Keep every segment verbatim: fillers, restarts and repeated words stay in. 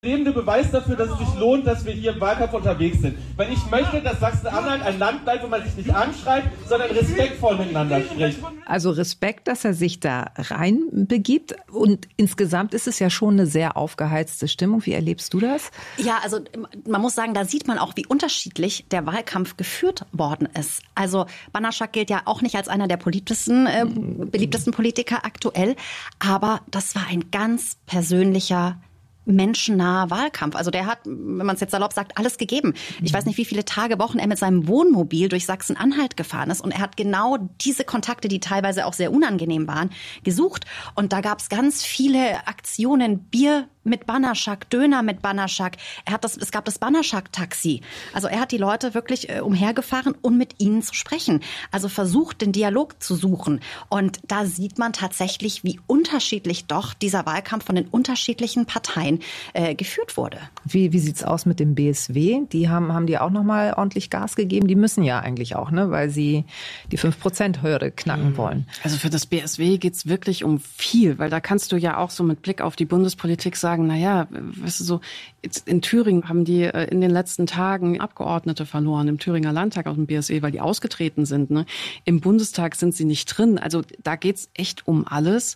lebende Beweis dafür, dass es sich lohnt, dass wir hier im Wahlkampf unterwegs sind. Weil ich möchte, dass Sachsen-Anhalt ein Land bleibt, wo man sich nicht anschreit, sondern respektvoll miteinander spricht. Also Respekt, dass er sich da reinbegibt. Und insgesamt ist es ja schon eine sehr aufgeheizte Stimmung. Wie erlebst du das? Ja, also man muss sagen, da sieht man auch, wie unterschiedlich der Wahlkampf geführt worden ist. Also Banaschak gilt ja auch nicht als einer der beliebtesten, äh, beliebtesten Politiker aktuell. Aber das war ein ganz persönlicher, menschennaher Wahlkampf. Also der hat, wenn man es jetzt salopp sagt, alles gegeben. Ich weiß nicht, wie viele Tage, Wochen er mit seinem Wohnmobil durch Sachsen-Anhalt gefahren ist. Und er hat genau diese Kontakte, die teilweise auch sehr unangenehm waren, gesucht. Und da gab es ganz viele Aktionen, Bier mit Banaschak, Döner mit Banaschak. Er hat das, es gab das Banaschak-Taxi. Also er hat die Leute wirklich äh, umhergefahren, um mit ihnen zu sprechen. Also versucht, den Dialog zu suchen. Und da sieht man tatsächlich, wie unterschiedlich doch dieser Wahlkampf von den unterschiedlichen Parteien äh, geführt wurde. Wie, wie sieht's aus mit dem B S W? Die haben, haben die auch noch mal ordentlich Gas gegeben? Die müssen ja eigentlich auch, ne, weil sie die fünf Prozent Hürde knacken wollen. Also für das B S W geht's wirklich um viel, weil da kannst du ja auch so mit Blick auf die Bundespolitik sagen, sagen, naja, weißt du, so jetzt in Thüringen haben die in den letzten Tagen Abgeordnete verloren, im Thüringer Landtag aus dem B S W, weil die ausgetreten sind. Ne? Im Bundestag sind sie nicht drin. Also da geht's echt um alles.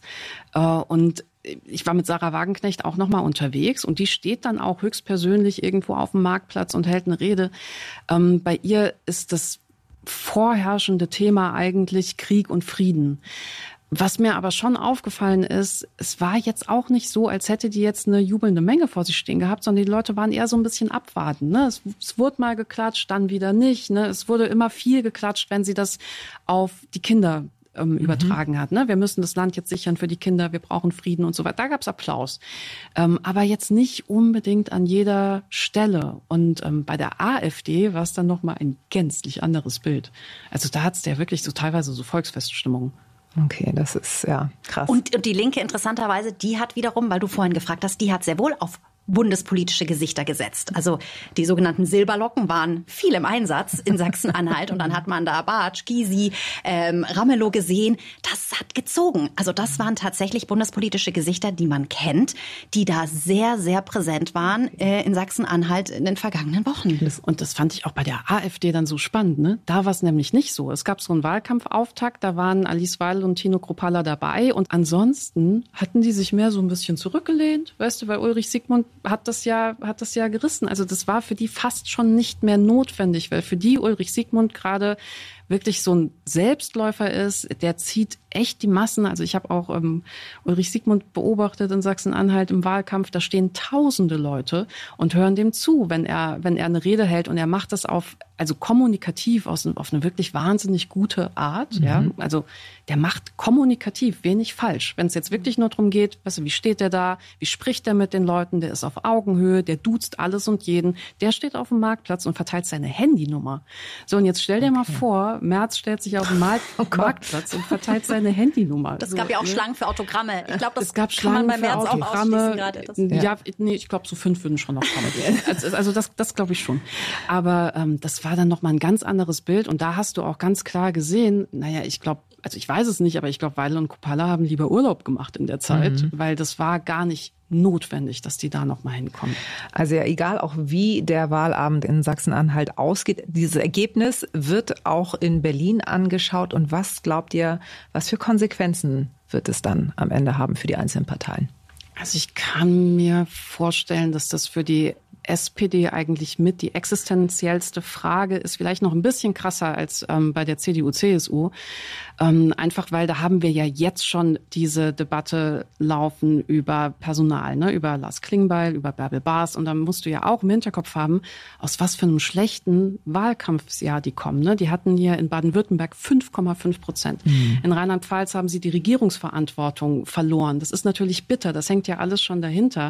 Und ich war mit Sarah Wagenknecht auch nochmal unterwegs und die steht dann auch höchstpersönlich irgendwo auf dem Marktplatz und hält eine Rede. Ähm, bei ihr ist das vorherrschende Thema eigentlich Krieg und Frieden. Was mir aber schon aufgefallen ist, es war jetzt auch nicht so, als hätte die jetzt eine jubelnde Menge vor sich stehen gehabt, sondern die Leute waren eher so ein bisschen abwarten. Ne? Es, es wurde mal geklatscht, dann wieder nicht. Ne? Es wurde immer viel geklatscht, wenn sie das auf die Kinder ähm, mhm. übertragen hat. Ne? Wir müssen das Land jetzt sichern für die Kinder, wir brauchen Frieden und so weiter. Da gab's Applaus. Ähm, aber jetzt nicht unbedingt an jeder Stelle. Und ähm, bei der AfD war es dann nochmal ein gänzlich anderes Bild. Also da hat's ja wirklich so teilweise so Volksfeststimmung. Okay, das ist ja krass. Und, und die Linke interessanterweise, die hat wiederum, weil du vorhin gefragt hast, die hat sehr wohl auf bundespolitische Gesichter gesetzt. Also die sogenannten Silberlocken waren viel im Einsatz in Sachsen-Anhalt und dann hat man da Bartsch, Gysi, ähm, Ramelow gesehen. Das hat gezogen. Also das waren tatsächlich bundespolitische Gesichter, die man kennt, die da sehr, sehr präsent waren äh, in Sachsen-Anhalt in den vergangenen Wochen. Und das fand ich auch bei der AfD dann so spannend. Ne? Da war es nämlich nicht so. Es gab so einen Wahlkampfauftakt, da waren Alice Weidel und Tino Kruppalla dabei und ansonsten hatten die sich mehr so ein bisschen zurückgelehnt, weißt du, weil Ulrich Siegmund hat das ja, hat das ja gerissen. Also das war für die fast schon nicht mehr notwendig, weil für die Ulrich Siegmund gerade wirklich so ein Selbstläufer ist, der zieht echt die Massen. Also ich habe auch ähm, Ulrich Siegmund beobachtet in Sachsen-Anhalt im Wahlkampf. Da stehen tausende Leute und hören dem zu, wenn er wenn er eine Rede hält. Und er macht das auf also kommunikativ aus, auf eine wirklich wahnsinnig gute Art. Mhm. Ja, also der macht kommunikativ wenig falsch. Wenn es jetzt wirklich nur darum geht, weißt du, wie steht der da, wie spricht er mit den Leuten, der ist auf Augenhöhe, der duzt alles und jeden. Der steht auf dem Marktplatz und verteilt seine Handynummer. So, und jetzt stell dir okay. mal vor, Merz stellt sich auf den Markt, oh Marktplatz und verteilt seine Handynummer. Das gab so, ja auch ne? Schlangen für Autogramme. Ich glaube, das es gab kann man bei Merz auch ausschließen gerade. Das, ja, ja nee, ich glaube, so fünf würden schon noch kommen. also, also das, das glaube ich schon. Aber ähm, das war dann nochmal ein ganz anderes Bild. Und da hast du auch ganz klar gesehen, naja, ich glaube, also ich weiß es nicht, aber ich glaube, Weidel und Kruppalla haben lieber Urlaub gemacht in der Zeit, mhm. weil das war gar nicht notwendig, dass die da noch mal hinkommen. Also ja, egal auch wie der Wahlabend in Sachsen-Anhalt ausgeht, dieses Ergebnis wird auch in Berlin angeschaut. Und was glaubt ihr, was für Konsequenzen wird es dann am Ende haben für die einzelnen Parteien? Also ich kann mir vorstellen, dass das für die S P D eigentlich mit die existenziellste Frage ist, vielleicht noch ein bisschen krasser als ähm, bei der C D U C S U. Ähm, einfach weil da haben wir ja jetzt schon diese Debatte laufen über Personal, ne? Über Lars Klingbeil, über Bärbel Baas. Und dann musst du ja auch im Hinterkopf haben, aus was für einem schlechten Wahlkampfsjahr die kommen. Ne? Die hatten hier in Baden-Württemberg fünf Komma fünf Prozent. Mhm. In Rheinland-Pfalz haben sie die Regierungsverantwortung verloren. Das ist natürlich bitter. Das hängt ja alles schon dahinter.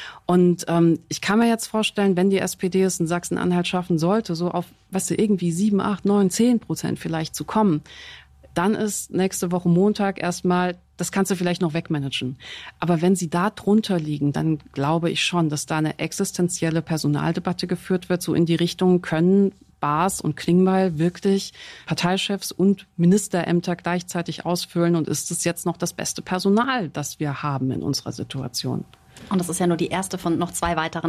Und ähm, ich kann mir jetzt vorstellen, wenn die S P D es in Sachsen-Anhalt schaffen sollte, so auf, weißt du, irgendwie sieben, acht, neun, zehn Prozent vielleicht zu kommen, dann ist nächste Woche Montag erstmal, das kannst du vielleicht noch wegmanagen. Aber wenn sie da drunter liegen, dann glaube ich schon, dass da eine existenzielle Personaldebatte geführt wird, so in die Richtung, können Baas und Klingbeil wirklich Parteichefs und Ministerämter gleichzeitig ausfüllen und ist es jetzt noch das beste Personal, das wir haben in unserer Situation? Und das ist ja nur die erste von noch zwei weiteren